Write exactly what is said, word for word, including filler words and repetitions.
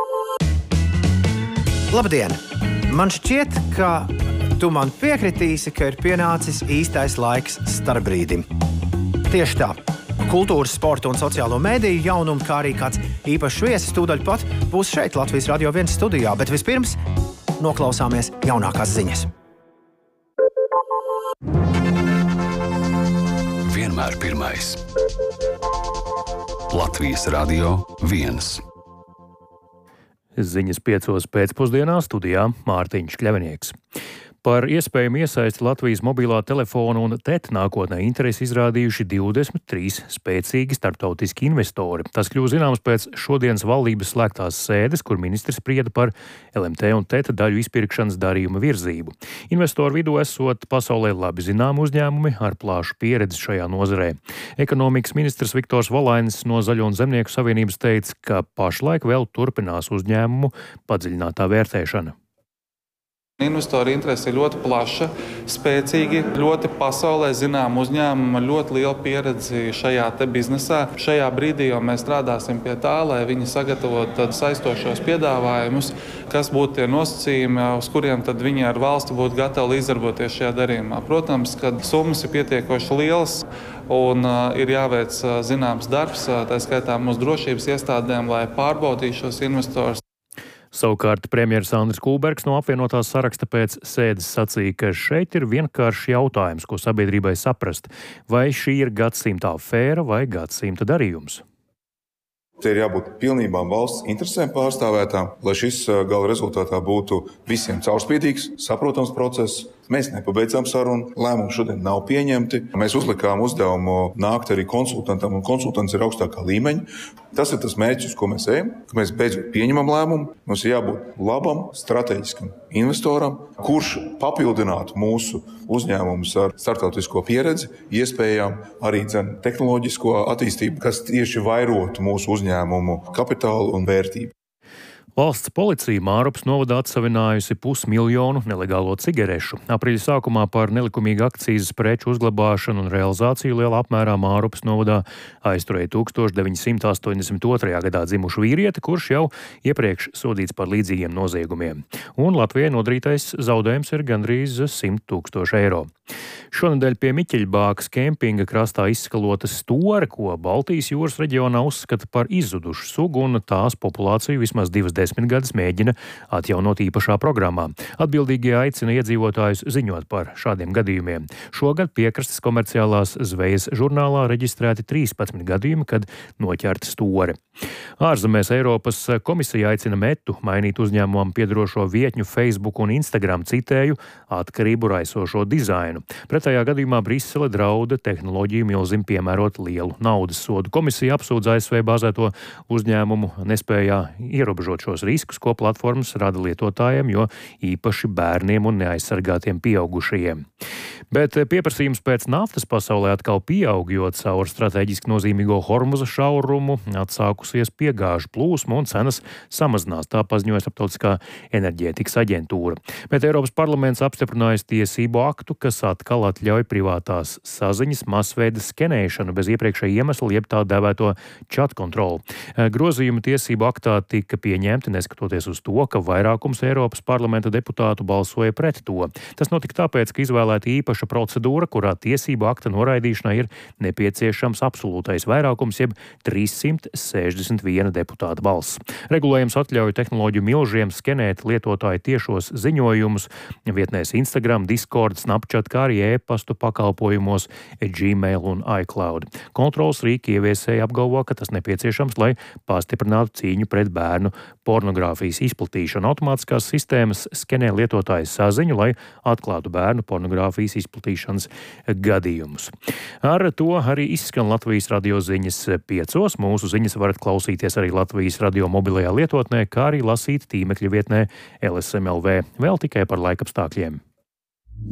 Labdien! Man šķiet, ka tu man piekritīsi, ka ir pienācis īstais laiks starpbrīdim. Tieši tā. Kultūras, sporta un sociālo mediju jaunumu, kā arī kāds īpašs viesis tūdaļ pat būs šeit Latvijas Radio viens studijā, bet vispirms noklausāmies jaunākās ziņas. Vienmēr pirmais. Latvijas Radio viens. Ziņas piecos pēcpusdienā studijā Mārtiņš Kļavinieks. Par iespējumu iesaisti Latvijas mobilā telefona un T E T nākotnē interesi izrādījuši divdesmit trīs spēcīgi starptautiski investori. Tas kļūst zināms pēc šodienas valdības slēgtās sēdes, kur ministrs sprieda par L M T un T E T daļu izpirkšanas darījuma virzību. Investoru vidū esot pasaulē labi zinām uzņēmumi ar plāšu pieredzi šajā nozarē. Ekonomikas ministrs Viktors Volainis no Zaļo un Zemnieku savienības teica, ka pašlaik vēl turpinās uzņēmumu padziļinātā vērtēšana. Investoru interese ir ļoti plaša, spēcīgi, ļoti pasaulē zinām uzņēmumi ar ļoti lielu pieredzi šajā te biznesā. Šajā brīdī jau mēs strādāsim pie tā, lai viņi sagatavotu saistošos piedāvājumus, kas būtu tie nosacījumi, uz kuriem tad viņi ar valsti būtu gatavi līdzdarboties šajā darījumā. Protams, ka summas ir pietiekoši lielas un uh, ir jāveic uh, zināms darbs, uh, tā skaitā mūsu drošības iestādēm, lai pārbaudītu šos investorus. Savukārt premjeras Andris Kulbergs no apvienotās saraksta pēc sēdes sacīja, ka šeit ir vienkāršs jautājums, ko sabiedrībai saprast, vai šī ir gadsimta afēra vai gadsimta darījums. Te ir jābūt pilnībā valsts interesēm pārstāvētām, lai šis gala rezultātā būtu visiem caurspīdīgs, saprotams process. Mēs nepabeidzām sarunu, lēmumi šodien nav pieņemti. Mēs uzlikām uzdevumu nākt arī konsultantam, un konsultants ir augstākā līmeņa. Tas ir tas mērķis, uz ko mēs ejam, ka mēs beidzot pieņemam lēmumu. Mums ir jābūt labam, strateģiskam investoram, kurš papildinātu mūsu uzņēmumus ar starptautisko pieredzi, iespējām arī dzen tehnoloģisko attīstību, kas tieši vairotu mūsu uzņēmumu kapitālu un vērtību. Valsts policija Mārupas novadā atsavinājusi pusmiljonu nelegālo cigarešu. Aprīļa sākumā par nelikumīgu akcīzes preču uzglabāšanu un realizāciju lielā apmērā Mārupas novadā aizturēja tūkstoš deviņi simti astoņdesmit otrajā gadā dzimušu vīrieti, kurš jau iepriekš sodīts par līdzīgiem noziegumiem. Un Latvijai nodarītais zaudējums ir gandrīz simt tūkstoši eiro. Šonedēļ pie Miķeļbākas kempinga krastā izskalota store, ko Baltijas jūras reģionā uzskata par izzudušu sugu, un tās populāciju vismaz divas desmitgades mēģina atjaunot īpašā programmā. Atbildīgie aicina iedzīvotājus ziņot par šādiem gadījumiem. Šogad piekrastes komerciālās zvejas žurnālā reģistrēti trīspadsmit gadījumi, kad noķerta store. Ārzemēs Eiropas komisija aicina Metu mainīt uzņēmumam piedarošo vietņu Facebook un Instagram, citēju, atkarību raisošo dizainu. Pretējā gadījumā Brisele drauda tehnoloģiju milzim piemērot lielu naudas sodu. Komisija apsūdz A S V bāzēto uzņēmumu nespējā ierobežot šos riskus, ko platformas rada lietotājiem, jo īpaši bērniem un neaizsargātiem pieaugušajiem. Bet pieprasījums pēc naftas pasaulē atkal pieaug, jo caur strateģiski nozīmīgo Hormuza šaurumu atsākusies piegāžu plūsma un cenas samazinās, tā paziņoja Starptautiskā enerģētikas aģentūra. Bet Eiropas parlaments apstiprinājis tiesību aktu, kas atkal atļauj privātās saziņas masveida skenēšanu bez iepriekšēja iemesla, jeb tā dēvēto chat kontroli. Grozījumi tiesību aktā tika pieņemti, neskatoties uz to, ka vairākums Eiropas parlamenta deputātu balsoja pret to. Tas notika tāpēc, ka izvēlēta īpaša procedūra, kurā tiesību akta noraidīšanai ir nepieciešams absolūtais vairākums, jeb trīssimt sešdesmit viena deputāta balss. Regulējums atļauj tehnoloģiju milžiem skenēt lietotāju tiešos ziņojumus vietnēs Instagram, Discord, Snapchat, kā arī e-pastu pakalpojumos Gmail un iCloud. Kontrols rīki ieviesēji apgalvo, ka tas nepieciešams, lai pastiprinātu cīņu pret bērnu pornogrāfijas izplatīšanu. Automātiskās sistēmas skenē lietotāju saziņu, lai atklātu bērnu pornogrāfijas izplatīšanas gadījumus. Ar to arī izskan Latvijas radio ziņas piecos. Mūsu ziņas varat klausīties arī Latvijas radio mobilajā lietotnē, kā arī lasīt tīmekļa vietnē L S M L V. Vēl tikai par laikapstākļiem.